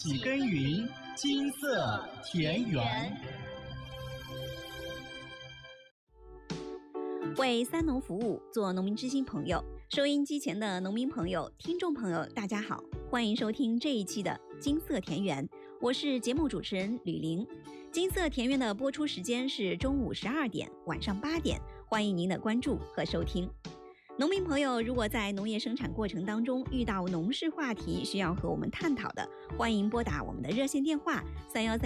起耕耘金色田园。 为三农服务，做农民知心朋友。收音机前的农民朋友、听众朋友，大家好，欢迎收听这一期的金色田园，我是节目主持人吕玲。金色田园的播出时间是中午12点、晚上8点，欢迎您的关注和收听。农民朋友，如果在农业生产过程当中遇到农事话题需要和我们探讨的，欢迎拨打我们的热线电话